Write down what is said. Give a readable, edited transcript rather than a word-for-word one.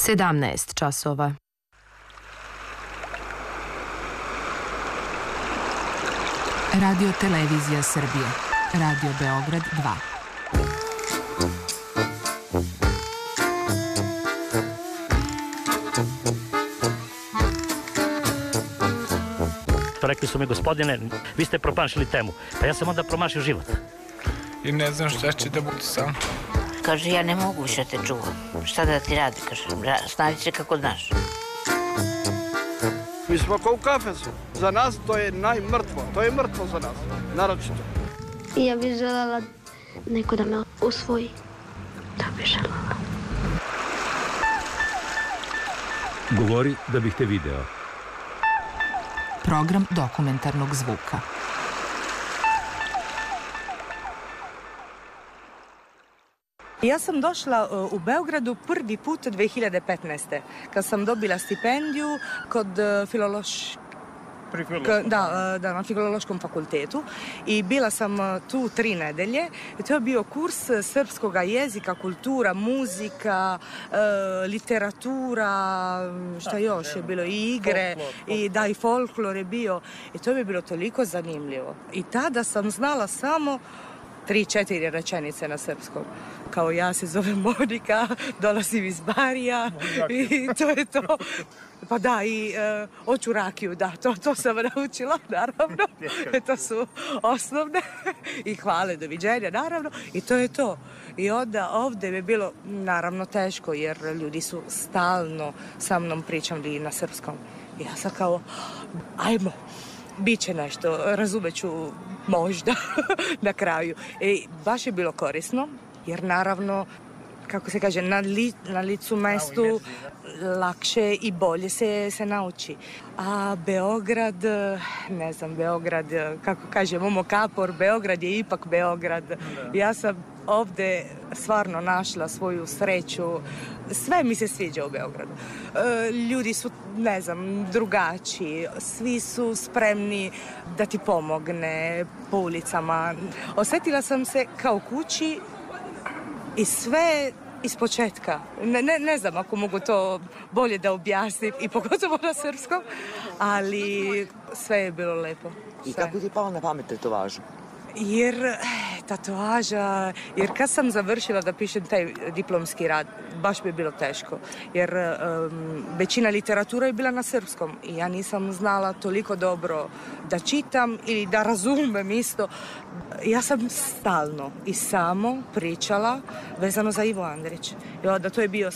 17 časova. Radio Televizija Srbije. Radio Beograd 2. Rekli su mi, gospodine, vi ste promašili temu. Pa ja sam onda promašio život. I ne znam šta će da bude sam. Kaže, ja ne mogu više te čuvam. Šta da ti radi, kaže, snađi se kako znaš. Mi smo kao u kafesu. Za nas to je najmrtvo. To je mrtvo za nas, naročito. Ja bih željela neko da me usvoji. To bih željela. Govori da bih te video. Program dokumentarnog zvuka. Ja sam došla u Beogradu prvi put 2015. kad sam dobila stipendiju kod na Filološkom fakultetu i bila sam tu 3 nedelje. To je bio kurs srpskog jezika, kultura, muzika, literatura, šta još je bilo, i igre, i folklor je bio. I to mi je bilo toliko zanimljivo. I tada sam znala samo 3-4 rečenice na srpskom. Kao ja se zovem Monika, dolazim iz Barija i to je to. Pa da, i hoću rakiju, da, to sam naučila, naravno. To su osnovne. I hvale, doviđenja, naravno. I to je to. I onda ovdje je bilo, naravno, teško, jer ljudi su stalno sa mnom pričali na srpskom. I ja sam kao, ajmo. Biće nešto, razumeću možda na kraju. Baš je bilo korisno, jer naravno, kako se kaže, na licu mestu lakše i bolje se nauči. A Beograd, ne znam, Beograd, kako kažemo, Mokapor, Beograd je ipak Beograd. Ja sam ovdje stvarno našla svoju sreću. Sve mi se sviđa u Beogradu. Ljudi su, ne znam, drugačiji. Svi su spremni da ti pomogne po ulicama. Osjetila sam se kao kući i sve iz početka. Ne znam ako mogu to bolje da objasnim i pogotovo na srpskom, ali sve je bilo lepo. I kako ti je palo na pamet tetovažu? Jer tatuaža, jer kad sam završila da pišem taj diplomski rad, baš mi je bilo teško. Jer većina literatura je bila na srpskom i ja nisam znala toliko dobro da čitam ili da razumem isto. Ja sam stalno i samo pričala vezano za Ivo Andrić. I onda to je bio